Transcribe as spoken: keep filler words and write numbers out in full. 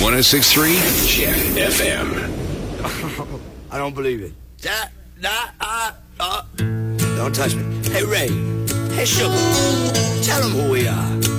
oh six point three Jet F M. I don't believe it. That, that, uh, uh. Don't touch me. Hey, Ray. Hey, Sugar. Tell them who we are.